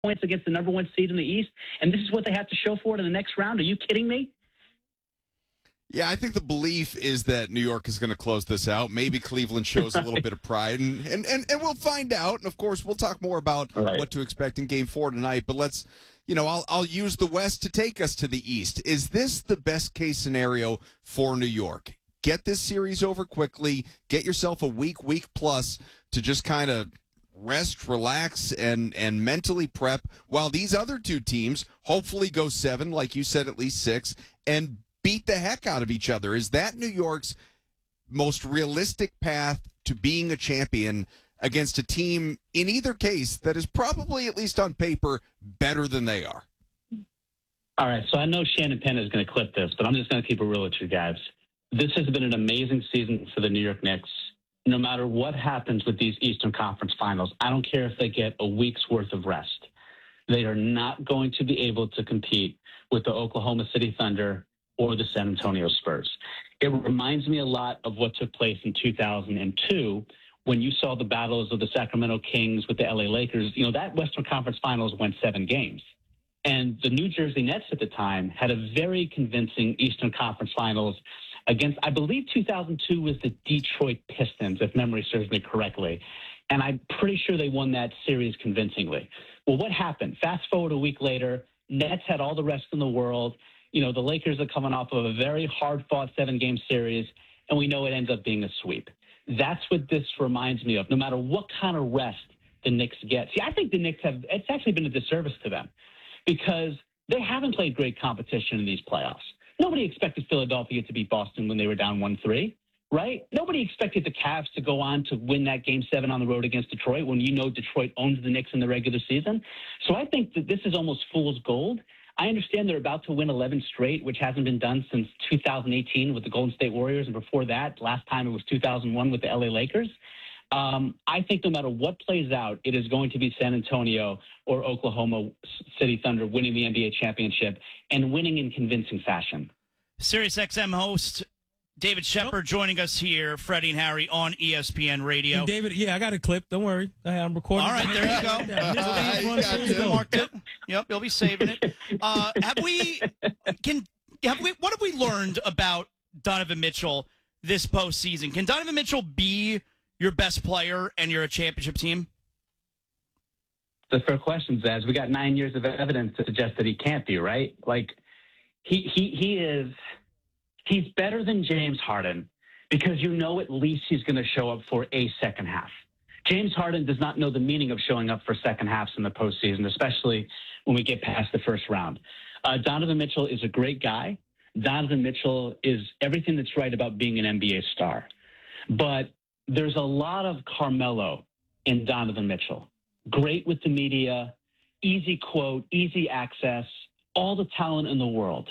points against the number one seed in the East, and this is what they have to show for it in the next round? Are you kidding me? Yeah, I think the belief is that New York is going to close this out. Maybe Cleveland shows a little bit of pride, and we'll find out. And, of course, we'll talk more about what to expect in Game 4 tonight. But let's, I'll use the West to take us to the East. Is this the best-case scenario for New York? Get this series over quickly. Get yourself a week plus to just kind of rest, relax, and mentally prep while these other two teams hopefully go 7, like you said, at least 6, and beat the heck out of each other. Is that New York's most realistic path to being a champion against a team, in either case, that is probably, at least on paper, better than they are? All right, so I know Shannon Penn is going to clip this, but I'm just going to keep it real with you guys. This has been an amazing season for the New York Knicks. No matter what happens with these Eastern Conference Finals, I don't care if they get a week's worth of rest. They are not going to be able to compete with the Oklahoma City Thunder or the San Antonio Spurs. It reminds me a lot of what took place in 2002 when you saw the battles of the Sacramento Kings with the LA Lakers. That Western Conference Finals went 7 games. And the New Jersey Nets at the time had a very convincing Eastern Conference Finals against, I believe 2002 was the Detroit Pistons, if memory serves me correctly. And I'm pretty sure they won that series convincingly. Well, what happened? Fast forward a week later, Nets had all the rest in the world. The Lakers are coming off of a very hard-fought 7-game series, and we know it ends up being a sweep. That's what this reminds me of. No matter what kind of rest the Knicks get. See, I think the Knicks it's actually been a disservice to them because they haven't played great competition in these playoffs. Nobody expected Philadelphia to beat Boston when they were down 1-3, right? Nobody expected the Cavs to go on to win that Game 7 on the road against Detroit when Detroit owns the Knicks in the regular season. So I think that this is almost fool's gold. I understand they're about to win 11 straight, which hasn't been done since 2018 with the Golden State Warriors. And before that, last time it was 2001 with the LA Lakers. I think no matter what plays out, it is going to be San Antonio or Oklahoma City Thunder winning the NBA championship and winning in convincing fashion. SiriusXM host David Shepard joining us here, Freddie and Harry on ESPN Radio. Hey, David, yeah, I got a clip. Don't worry. I'm recording. All right, there you go. Marked it. Yep, you'll be saving it. What have we learned about Donovan Mitchell this postseason? Can Donovan Mitchell be your best player and you're a championship team? The fair question, Zaz. We got 9 years of evidence to suggest that he can't be, right? Like, he's better than James Harden because at least he's going to show up for a second half. James Harden does not know the meaning of showing up for second halves in the postseason, especially when we get past the first round. Donovan Mitchell is a great guy. Donovan Mitchell is everything that's right about being an NBA star. But there's a lot of Carmelo in Donovan Mitchell. Great with the media, easy quote, easy access, all the talent in the world.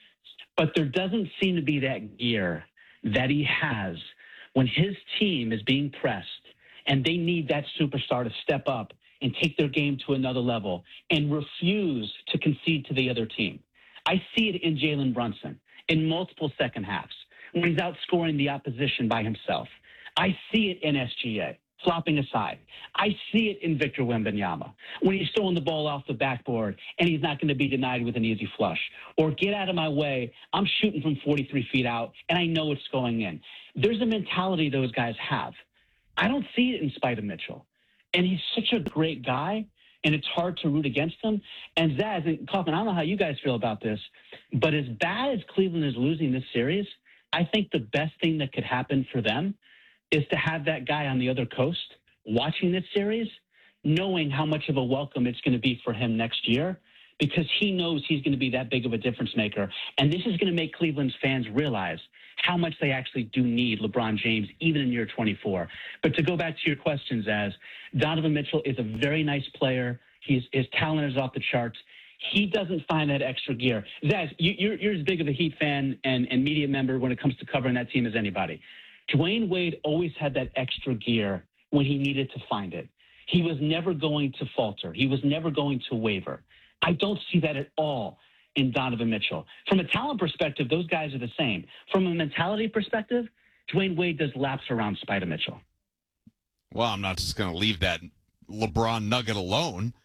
But there doesn't seem to be that gear that he has when his team is being pressed and they need that superstar to step up and take their game to another level and refuse to concede to the other team. I see it in Jalen Brunson in multiple second halves when he's outscoring the opposition by himself. I see it in SGA, flopping aside. I see it in Victor Wembanyama when he's throwing the ball off the backboard and he's not going to be denied with an easy flush. Or get out of my way, I'm shooting from 43 feet out and I know it's going in. There's a mentality those guys have. I don't see it in spite of Mitchell. And he's such a great guy, and it's hard to root against him. And Zaz and Kaufman, I don't know how you guys feel about this, but as bad as Cleveland is losing this series, I think the best thing that could happen for them is to have that guy on the other coast watching this series, knowing how much of a welcome it's going to be for him next year, because he knows he's going to be that big of a difference maker. And this is going to make Cleveland's fans realize how much they actually do need LeBron James, even in year 24. But to go back to your questions, as Donovan Mitchell is a very nice player. His talent is off the charts. He doesn't find that extra gear. Zaz, you're as big of a Heat fan and media member when it comes to covering that team as anybody. Dwayne Wade always had that extra gear when he needed to find it. He was never going to falter. He was never going to waver. I don't see that at all in Donovan Mitchell. From a talent perspective, those guys are the same. From a mentality perspective, Dwayne Wade does laps around Spider Mitchell. Well, I'm not just going to leave that LeBron nugget alone.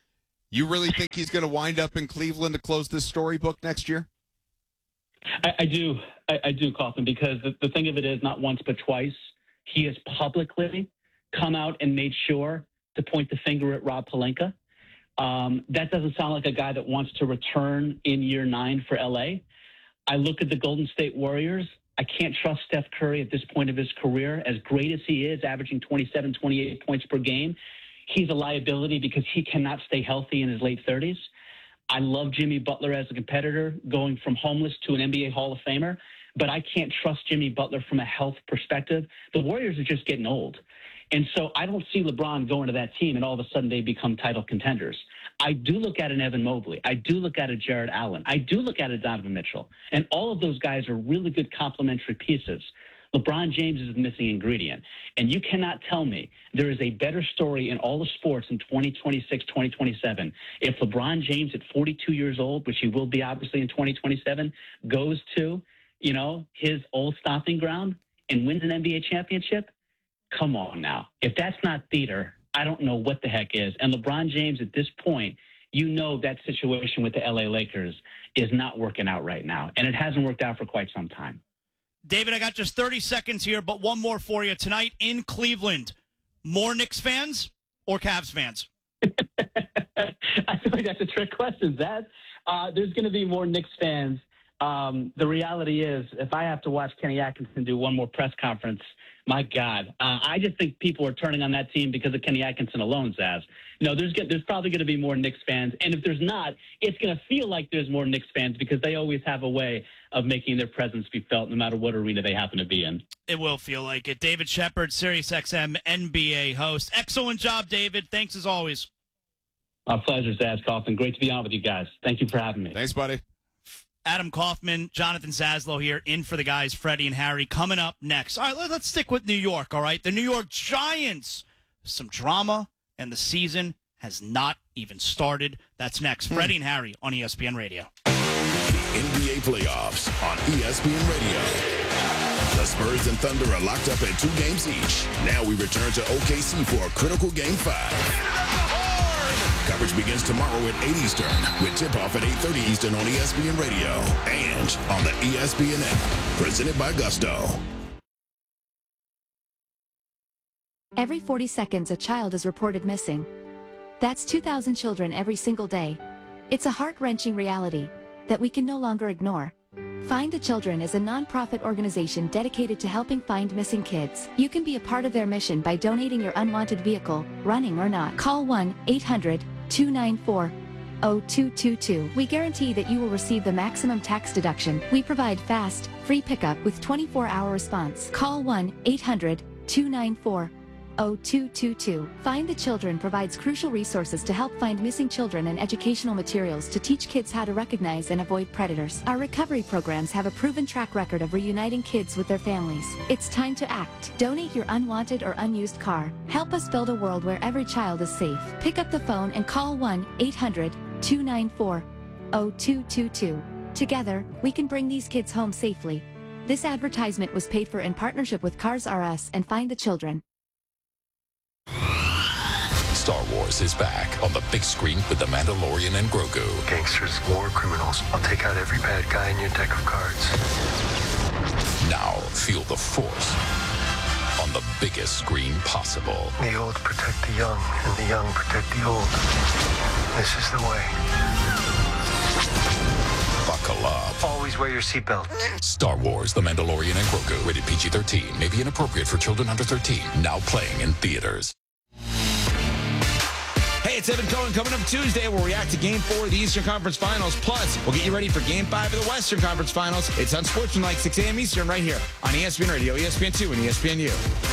You really think he's going to wind up in Cleveland to close this storybook next year? I do, Kaufman, because the thing of it is, not once but twice, he has publicly come out and made sure to point the finger at Rob Pelinka. That doesn't sound like a guy that wants to return in year 9 for LA. I look at the Golden State Warriors. I can't trust Steph Curry at this point of his career. As great as he is, averaging 27, 28 points per game, he's a liability because he cannot stay healthy in his late 30s. I love Jimmy Butler as a competitor, going from homeless to an NBA Hall of Famer, but I can't trust Jimmy Butler from a health perspective. The Warriors are just getting old. And so I don't see LeBron going to that team and all of a sudden they become title contenders. I do look at an Evan Mobley. I do look at a Jared Allen. I do look at a Donovan Mitchell. And all of those guys are really good complementary pieces. LeBron James is the missing ingredient. And you cannot tell me there is a better story in all of sports in 2026, 2027. If LeBron James at 42 years old, which he will be obviously in 2027, goes to, his old stomping ground and wins an NBA championship, come on now. If that's not theater, I don't know what the heck is. And LeBron James at this point, that situation with the LA Lakers is not working out right now. And it hasn't worked out for quite some time. David, I got just 30 seconds here, but one more for you. Tonight in Cleveland, more Knicks fans or Cavs fans? I feel like that's a trick question, Zach. There's going to be more Knicks fans. The reality is, if I have to watch Kenny Atkinson do one more press conference, my God, I just think people are turning on that team because of Kenny Atkinson alone, Zaz. There's probably going to be more Knicks fans. And if there's not, it's going to feel like there's more Knicks fans because they always have a way of making their presence be felt no matter what arena they happen to be in. It will feel like it. David Shepard, SiriusXM NBA host. Excellent job, David. Thanks as always. My pleasure, Zaz Kaufman. Great to be on with you guys. Thank you for having me. Thanks, buddy. Adam Kaufman, Jonathan Zaslow here, in for the guys, Freddie and Harry, coming up next. All right, let's stick with New York, all right? The New York Giants. Some drama, and the season has not even started. That's next. Freddie and Harry on ESPN Radio. NBA playoffs on ESPN Radio. The Spurs and Thunder are locked up at 2 games each. Now we return to OKC for a critical Game 5. Coverage begins tomorrow at 8 Eastern with tip-off at 8:30 Eastern on ESPN Radio and on the ESPN app. Presented by Gusto. Every 40 seconds, a child is reported missing. That's 2,000 children every single day. It's a heart-wrenching reality that we can no longer ignore. Find the Children is a non-profit organization dedicated to helping find missing kids. You can be a part of their mission by donating your unwanted vehicle, running or not. Call 1-800-294-0222. We guarantee that you will receive the maximum tax deduction. We provide fast, free pickup with 24-hour response. Call 1-800-294-0222. Find the Children provides crucial resources to help find missing children and educational materials to teach kids how to recognize and avoid predators. Our recovery programs have a proven track record of reuniting kids with their families. It's time to act. Donate your unwanted or unused car. Help us build a world where every child is safe. Pick up the phone and call 1-800-294-0222. Together, we can bring these kids home safely. This advertisement was paid for in partnership with Cars R Us and Find the Children. Star Wars is back on the big screen with The Mandalorian and Grogu. Gangsters, war criminals. I'll take out every bad guy in your deck of cards. Now feel the Force on the biggest screen possible. The old protect the young, and the young protect the old. This is the way. Buckle up. Always wear your seatbelt. Star Wars, The Mandalorian and Grogu. Rated PG-13. May be inappropriate for children under 13. Now playing in theaters. Hey, it's Evan Cohen. Coming up Tuesday, we'll react to Game 4 of the Eastern Conference Finals. Plus, we'll get you ready for Game 5 of the Western Conference Finals. It's on Sportsman, 6 a.m. Eastern, right here on ESPN Radio, ESPN2, and ESPNU.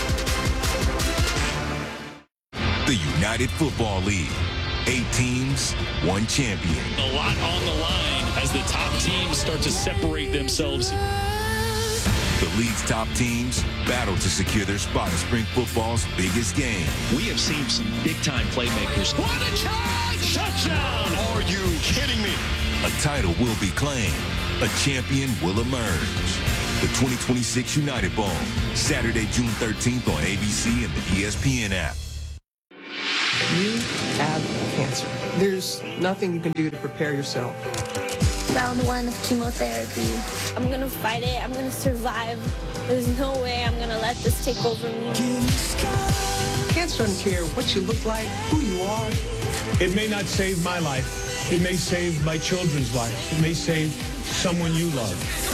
The United Football League. 8 teams, 1 champion. A lot on the line as the top teams start to separate themselves. The league's top teams battle to secure their spot in spring football's biggest game. We have seen some big-time playmakers. What a charge! Touchdown! Are you kidding me? A title will be claimed. A champion will emerge. The 2026 United Bowl, Saturday, June 13th on ABC and the ESPN app. You have cancer. There's nothing you can do to prepare yourself. Round 1 of chemotherapy. I'm gonna fight it. I'm gonna survive. There's no way I'm gonna let this take over me. Cancer doesn't care what you look like, who you are. It may not save my life. It may save my children's lives. It may save someone you love.